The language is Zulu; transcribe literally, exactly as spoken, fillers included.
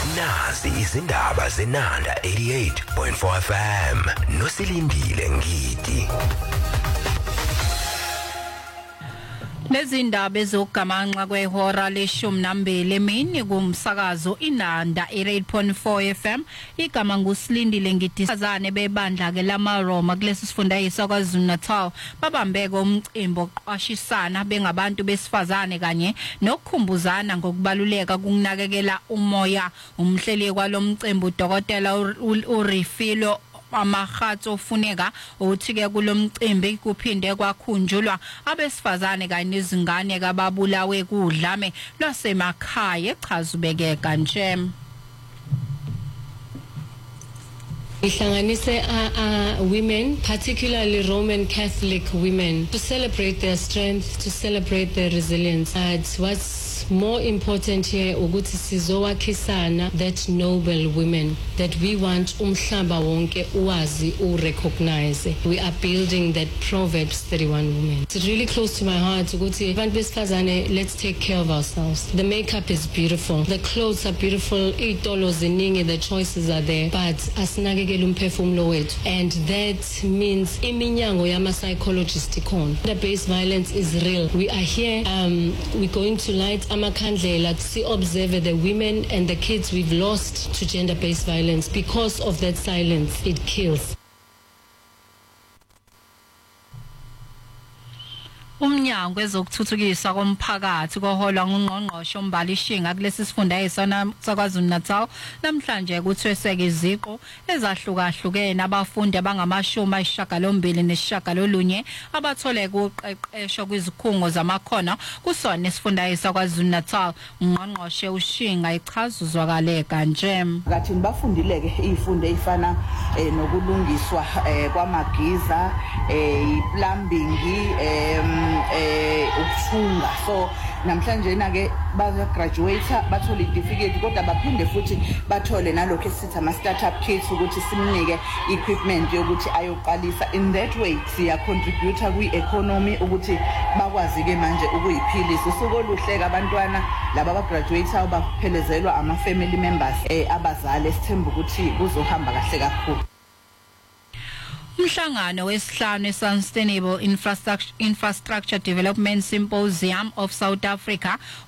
Nazi izindaba zenanda eighty-eight point four F M nosilindile ngidi. Nezindaba ezogamanxa kwehora leshumi nambili emini kumsakazo inanda eighty-eight point four F M igama ngusilindile ngidisazane bebandla ke lamaRoma kulesi sifundayisa kwaZulu Natal babambeke umcimbi oqwashisana bengabantu besifazane kanye nokukhumbuzana ngokubaluleka kunakekela umoya. Umhleli kwalomcimbi uDokotela uRifilo amahatso ofuneka ukuthi ke kulomcimbi kuphinde kwakhunjulwa abesifazane kanye nezingane kababulawe kudlame lwasemakhaya echazubekeka nje. Ihlanganise uh, uh, women, particularly Roman Catholic women, to celebrate their strength, to celebrate their resilience. Uh, what's more important here, ukuthi sizowakhisana that noble women that we want umhlaba wonke uwazi urecognize. We are building that Proverbs thirty-one women. It's really close to my heart ukuthi abantu besifazane, let's take care of ourselves. The makeup is beautiful, the clothes are beautiful, iy'tolo ziningi, the choices are there, but asinake umphefumulo wethu, and that means iminyango yama psychologist ikhona. The based violence is real. We are here, um we're going to light amakhandlela to observe the women and the kids we've lost to gender based violence. Because of that silence, it kills. Umnyango ezokuthuthukiswa komphakathi koholwa ngungqongqoshe uMbalishinga kulesi sifundayisa sakwaZulu Natal namhlanje kuthweseke iziqo ezahlukahlukene abafundi abangamashumi ayisishiyagalombili nesishiyagalolunye abathole ukuqeqeshwa kwizikhungo zamakhono kusona isifundayisa kwaZulu Natal. Ungqongqoshe uShinga ichazuzwa kale kanje ngathi bafundileke izifundo ezifana nokulungiswa kwamagiza, iplumbing, em eh ukufunga. So namhlanje na ke baza graduate bathola certificate kodwa baphinde futhi bathole nalokho esithi ama startup kits ukuthi simnike equipment yokuthi ayoqalisa. In that way siya contribute kwi economy ukuthi bakwazi ke manje ukuyiphilisa. Usuku oluhleka abantwana laba aba graduate abaphelezelwa ama family members eh abazali esithemba ukuthi kuzohamba kahle kakhulu. Umhlangano wesihlanu Sustainable Infrastructure Infrastructure Development Symposium of South Africa